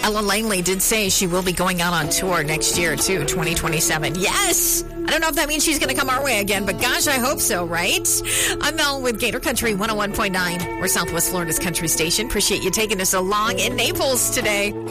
Ella Langley did say she will be going out on tour next year, too, 2027. Yes! I don't know if that means she's going to come our way again, but gosh, I hope so, right? I'm Mel with Gator Country 101.9. We're Southwest Florida's country station. Appreciate you taking us along in Naples today.